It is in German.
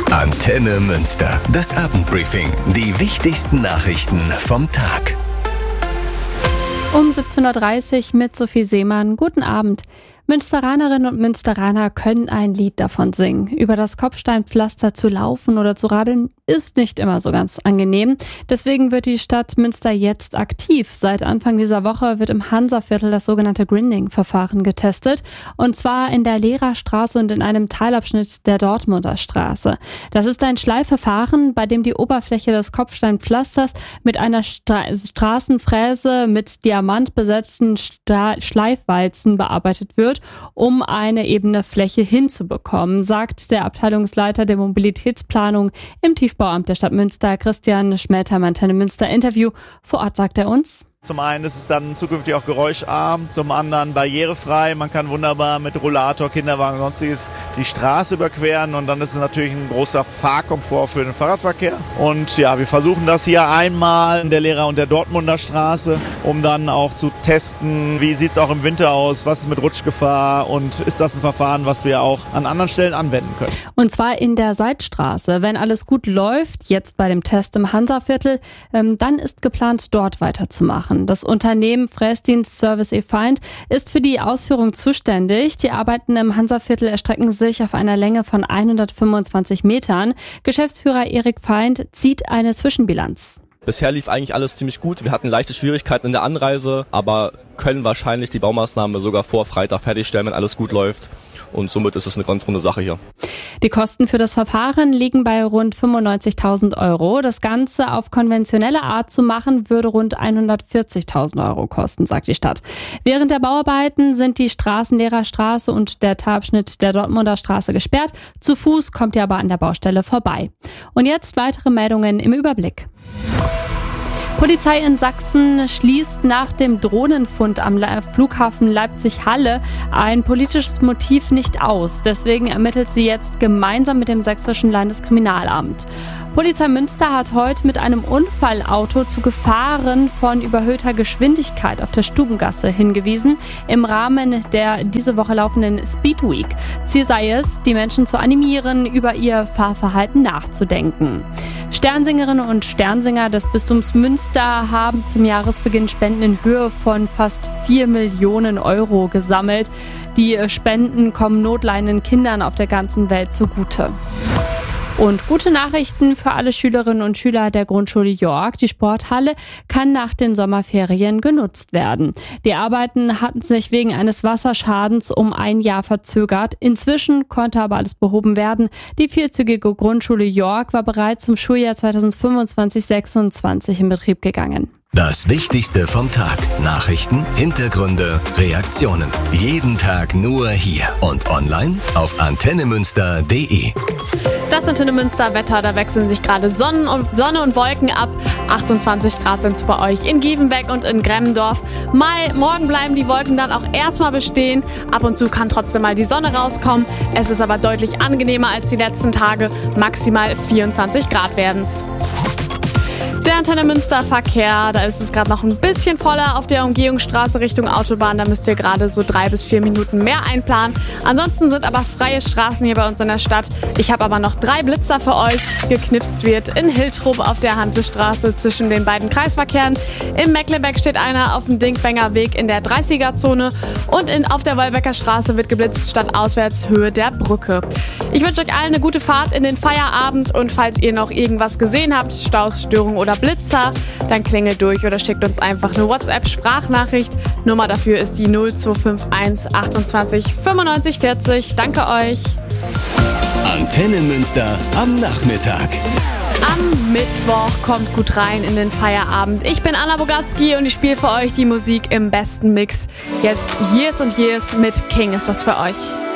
Antenne Münster. Das Abendbriefing. Die wichtigsten Nachrichten vom Tag. Um 17.30 Uhr mit Sophie Seemann. Guten Abend. Münsteranerinnen und Münsteraner können ein Lied davon singen. Über das Kopfsteinpflaster zu laufen oder zu radeln ist nicht immer so ganz angenehm. Deswegen wird die Stadt Münster jetzt aktiv. Seit Anfang dieser Woche wird im Hansaviertel das sogenannte Grinding-Verfahren getestet. Und zwar in der Lehrerstraße und in einem Teilabschnitt der Dortmunder Straße. Das ist ein Schleifverfahren, bei dem die Oberfläche des Kopfsteinpflasters mit einer Straßenfräse mit diamantbesetzten Schleifwalzen bearbeitet wird, um eine ebene Fläche hinzubekommen, sagt der Abteilungsleiter der Mobilitätsplanung im Tiefbauamt der Stadt Münster, Christian Schmelter, im Antenne Münster Interview. Vor Ort sagt er uns: Zum einen ist es dann zukünftig auch geräuscharm, zum anderen barrierefrei. Man kann wunderbar mit Rollator, Kinderwagen und sonstiges die Straße überqueren und dann ist es natürlich ein großer Fahrkomfort für den Fahrradverkehr. Und ja, wir versuchen das hier einmal in der Lehrer- und der Dortmunder Straße, um dann auch zu testen, wie sieht es auch im Winter aus, was ist mit Rutschgefahr und ist das ein Verfahren, was wir auch an anderen Stellen anwenden können. Und zwar in der Seitstraße. Wenn alles gut läuft, jetzt bei dem Test im Hansaviertel, dann ist geplant, dort weiterzumachen. Das Unternehmen Fräsdienst Service E-Find ist für die Ausführung zuständig. Die Arbeiten im Hansaviertel erstrecken sich auf einer Länge von 125 Metern. Geschäftsführer Erik Feind zieht eine Zwischenbilanz. Bisher lief eigentlich alles ziemlich gut. Wir hatten leichte Schwierigkeiten in der Anreise, aber können wahrscheinlich die Baumaßnahme sogar vor Freitag fertigstellen, wenn alles gut läuft. Und somit ist es eine ganz runde Sache hier. Die Kosten für das Verfahren liegen bei rund 95.000 Euro. Das Ganze auf konventionelle Art zu machen, würde rund 140.000 Euro kosten, sagt die Stadt. Während der Bauarbeiten sind die Straßenlehrerstraße und der Teilabschnitt der Dortmunder Straße gesperrt. Zu Fuß kommt ihr aber an der Baustelle vorbei. Und jetzt weitere Meldungen im Überblick. Polizei in Sachsen schließt nach dem Drohnenfund am Flughafen Leipzig-Halle ein politisches Motiv nicht aus. Deswegen ermittelt sie jetzt gemeinsam mit dem Sächsischen Landeskriminalamt. Polizei Münster hat heute mit einem Unfallauto zu Gefahren von überhöhter Geschwindigkeit auf der Stubengasse hingewiesen, im Rahmen der diese Woche laufenden Speed Week. Ziel sei es, die Menschen zu animieren, über ihr Fahrverhalten nachzudenken. Sternsingerinnen und Sternsinger des Bistums Münster haben zum Jahresbeginn Spenden in Höhe von fast 4 Millionen Euro gesammelt. Die Spenden kommen notleidenden Kindern auf der ganzen Welt zugute. Und gute Nachrichten für alle Schülerinnen und Schüler der Grundschule York. Die Sporthalle kann nach den Sommerferien genutzt werden. Die Arbeiten hatten sich wegen eines Wasserschadens um ein Jahr verzögert. Inzwischen konnte aber alles behoben werden. Die vierzügige Grundschule York war bereits zum Schuljahr 2025/26 in Betrieb gegangen. Das Wichtigste vom Tag. Nachrichten, Hintergründe, Reaktionen. Jeden Tag nur hier und online auf antennemünster.de. Das Antenne Münster Wetter, da wechseln sich gerade Sonne und Wolken ab. 28 Grad sind es bei euch in Gievenbeck und in Gremmendorf. Morgen bleiben die Wolken dann auch erstmal bestehen. Ab und zu kann trotzdem mal die Sonne rauskommen. Es ist aber deutlich angenehmer als die letzten Tage. Maximal 24 Grad werden's. Der Antenne Münster Verkehr, da ist es gerade noch ein bisschen voller auf der Umgehungsstraße Richtung Autobahn. Da müsst ihr gerade so 3 bis 4 Minuten mehr einplanen. Ansonsten sind aber freie Straßen hier bei uns in der Stadt. Ich habe aber noch 3 Blitzer für euch. Geknipst wird in Hiltrup auf der Hansestraße zwischen den beiden Kreisverkehren. In Mecklenbeck steht einer auf dem Dinkbenger Weg in der 30er-Zone. Und auf der Wolbecker Straße wird geblitzt stadtauswärts Höhe der Brücke. Ich wünsche euch allen eine gute Fahrt in den Feierabend. Und falls ihr noch irgendwas gesehen habt, Staus, Störungen oder Blitzer, dann klingelt durch oder schickt uns einfach eine WhatsApp-Sprachnachricht. Nummer dafür ist die 0251 28 95 40. Danke euch. Antenne Münster am Nachmittag. Am Mittwoch kommt gut rein in den Feierabend. Ich bin Anna Bogatzki und ich spiele für euch die Musik im besten Mix. Jetzt Years und Years mit King ist das für euch.